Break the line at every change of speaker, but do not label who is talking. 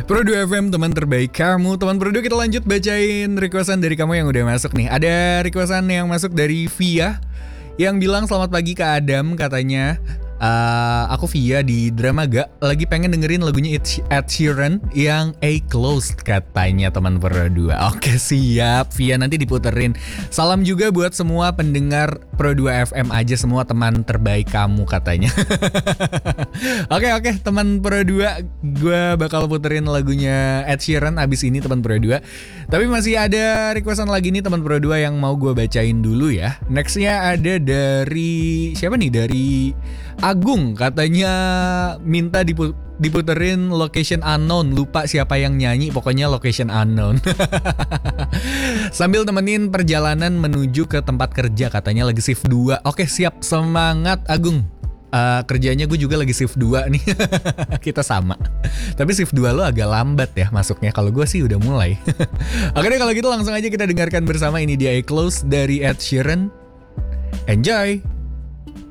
Pro 2 FM, teman terbaik kamu. Teman Pro 2, kita lanjut bacain requestan dari kamu yang udah masuk nih. Ada requestan yang masuk dari Via yang bilang selamat pagi Kak Adam, katanya aku Via di Dramaga lagi pengen dengerin lagunya Ed Sheeran yang A Closed, katanya teman Pro 2. Oke siap Via, nanti diputerin. Salam juga buat semua pendengar Pro 2 FM aja, semua teman terbaik kamu katanya. Oke, teman Pro 2, gue bakal puterin lagunya Ed Sheeran abis ini teman Pro 2. Tapi masih ada requestan lagi nih teman Pro 2 yang mau gue bacain dulu ya. Nextnya ada dari siapa nih? Dari Agung, katanya minta diputerin Location Unknown. Lupa siapa yang nyanyi, pokoknya Location Unknown. Sambil temenin perjalanan menuju ke tempat kerja, katanya lagi shift 2. Oke siap, semangat Agung. Kerjanya gue juga lagi shift 2 nih. Kita sama. Tapi shift 2 lo agak lambat ya masuknya. Kalau gue sih udah mulai. Oke deh, kalau gitu langsung aja kita dengarkan bersama. Ini dia A Close dari Ed Sheeran. Enjoy.